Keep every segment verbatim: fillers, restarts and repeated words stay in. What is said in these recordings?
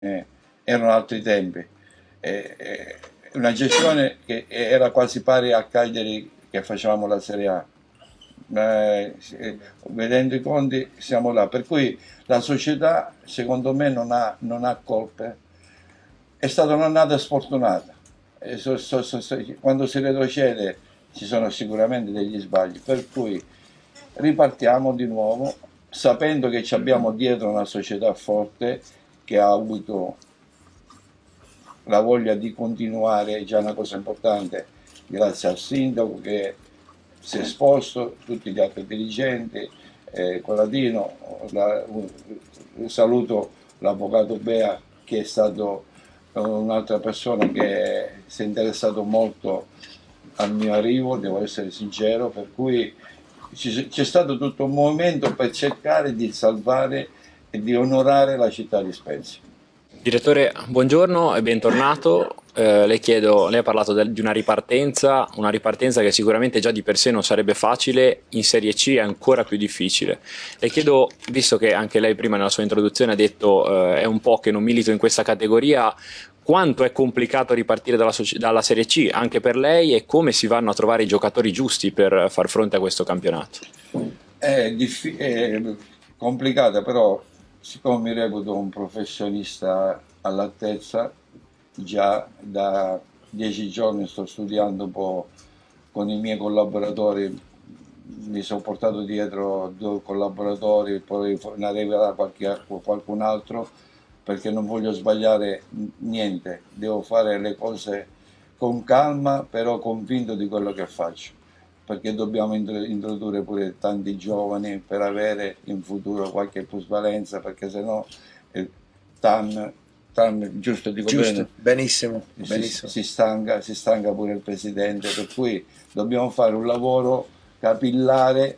eh, erano altri tempi. Eh, eh, una gestione che era quasi pari a Cagliari che facevamo la Serie A. Eh, sì, vedendo i conti siamo là, per cui la società secondo me non ha, non ha colpe, è stata un'annata sfortunata. E so- so- so- so- quando si retrocede ci sono sicuramente degli sbagli, per cui ripartiamo di nuovo sapendo che ci abbiamo dietro una società forte che ha avuto la voglia di continuare, è già una cosa importante, grazie al sindaco che si è esposto, tutti gli altri dirigenti, eh, Corradino, la, saluto l'avvocato Bea che è stato un'altra persona che si è interessato molto al mio arrivo, devo essere sincero, per cui c'è stato tutto un movimento per cercare di salvare e di onorare la città di Spezia. Direttore, buongiorno e bentornato. Eh, le chiedo, lei ha parlato del, di una ripartenza, una ripartenza che sicuramente già di per sé non sarebbe facile, in Serie C è ancora più difficile. Le chiedo, visto che anche lei prima nella sua introduzione ha detto eh, è un po' che non milito in questa categoria, quanto è complicato ripartire dalla, dalla Serie C anche per lei e come si vanno a trovare i giocatori giusti per far fronte a questo campionato? È, è complicata, però siccome mi reputo un professionista all'altezza, già da dieci giorni sto studiando un po' con i miei collaboratori, mi sono portato dietro due collaboratori, poi ne arriverà qualche, qualcun altro, perché non voglio sbagliare niente, devo fare le cose con calma, però convinto di quello che faccio, perché dobbiamo introdurre pure tanti giovani per avere in futuro qualche plusvalenza, perché sennò il T A M, T A M giusto dico Giusto, bene, benissimo, benissimo. Si, si, stanca, si stanca pure il presidente, per cui dobbiamo fare un lavoro capillare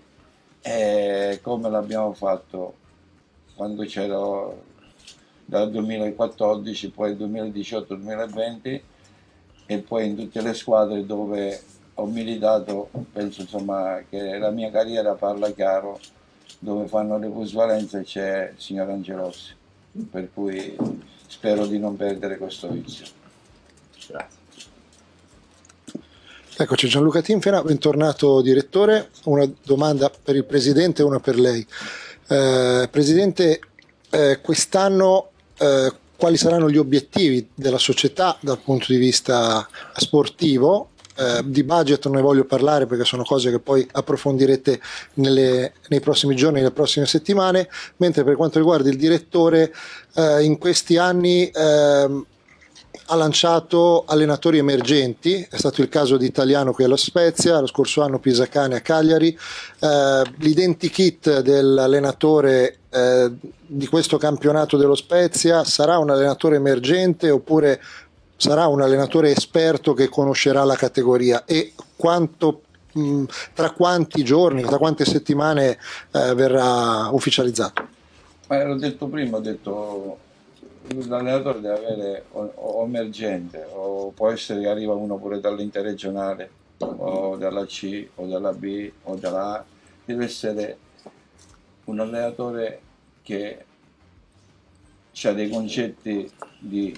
eh, come l'abbiamo fatto quando c'ero dal duemilaquattordici, poi duemiladiciotto duemilaventi e poi in tutte le squadre dove ho militato. Penso insomma che la mia carriera parla chiaro, dove fanno le plusvalenze c'è il signor Angelossi, per cui spero di non perdere questo vizio. Grazie. Eccoci, Gianluca Tinfena, bentornato direttore. Una domanda per il Presidente e una per lei. Eh, Presidente, eh, quest'anno eh, quali saranno gli obiettivi della società dal punto di vista sportivo? Eh, di budget non ne voglio parlare perché sono cose che poi approfondirete nelle, nei prossimi giorni, nelle prossime settimane, mentre per quanto riguarda il direttore, eh, in questi anni eh, ha lanciato allenatori emergenti, è stato il caso di Italiano qui allo Spezia, lo scorso anno Pisacane a Cagliari. Eh, l'identikit dell'allenatore eh, di questo campionato dello Spezia sarà un allenatore emergente oppure sarà un allenatore esperto che conoscerà la categoria, e quanto, mh, tra quanti giorni, tra quante settimane eh, verrà ufficializzato? Ma l'ho detto prima, ho detto l'allenatore deve avere o, o emergente, o può essere che arriva uno pure dall'interregionale o dalla C o dalla B o dalla A, deve essere un allenatore che ha dei concetti di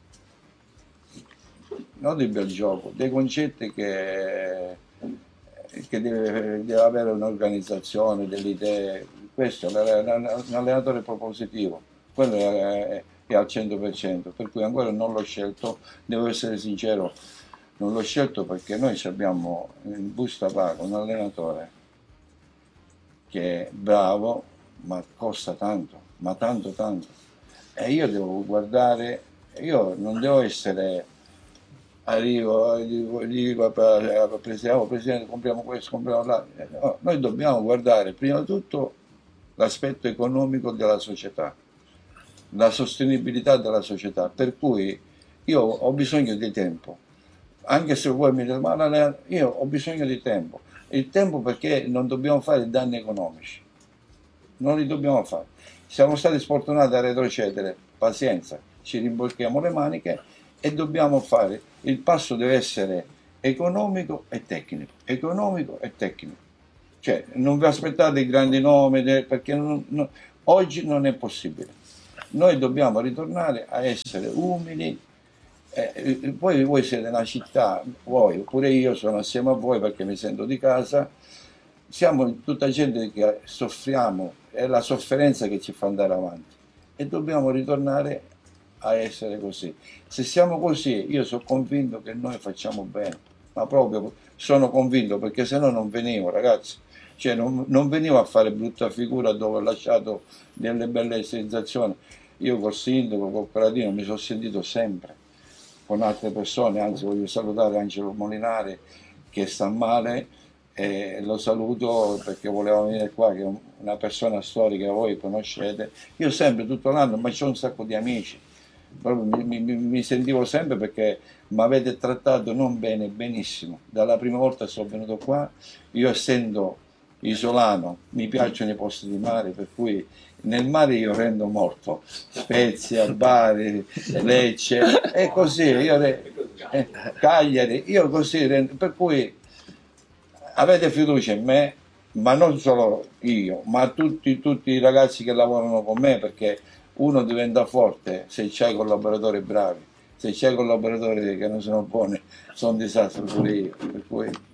non di bel gioco, dei concetti che, che deve, deve avere un'organizzazione, delle idee. Questo è un allenatore propositivo, quello è, è al cento per cento, per cui ancora non l'ho scelto, devo essere sincero, non l'ho scelto perché noi abbiamo in busta paga un allenatore che è bravo, ma costa tanto, ma tanto tanto, e io devo guardare, io non devo essere, arrivo, gli dico al presidente, oh, presidente, compriamo questo, compriamo là. No, noi dobbiamo guardare prima di tutto l'aspetto economico della società, la sostenibilità della società, per cui io ho bisogno di tempo, anche se voi mi dite, ma io ho bisogno di tempo, il tempo perché non dobbiamo fare danni economici, non li dobbiamo fare, siamo stati sfortunati a retrocedere, pazienza, ci rimborchiamo le maniche e dobbiamo fare, il passo deve essere economico e tecnico, economico e tecnico, cioè non vi aspettate i grandi nomi perché non, non, oggi non è possibile. Noi dobbiamo ritornare a essere umili. Eh, poi voi siete una città, voi, oppure io sono assieme a voi perché mi sento di casa, siamo tutta gente che soffriamo, è la sofferenza che ci fa andare avanti e dobbiamo ritornare a essere così. Se siamo così, io sono convinto che noi facciamo bene, ma proprio sono convinto, perché se no non venivo, ragazzi, cioè non, non venivo a fare brutta figura dove ho lasciato delle belle sensazioni. Io col sindaco, col Paladino mi sono sentito sempre, con altre persone, anzi voglio salutare Angelo Molinari che sta male, e lo saluto perché voleva venire qua, che è una persona storica che voi conoscete. Io sempre, tutto l'anno, ma c'ho un sacco di amici, proprio mi, mi, mi sentivo sempre perché mi avete trattato non bene, benissimo. Dalla prima volta sono venuto qua, io essendo isolano, mi piacciono i posti di mare, per cui nel mare io rendo molto, Spezia, Bari, Lecce, e così, io re, eh, Cagliari, io così rendo, per cui avete fiducia in me, ma non solo io, ma tutti, tutti i ragazzi che lavorano con me, perché uno diventa forte se c'hai collaboratori bravi, se c'hai collaboratori che non sono buoni, sono un disastro pure io, per cui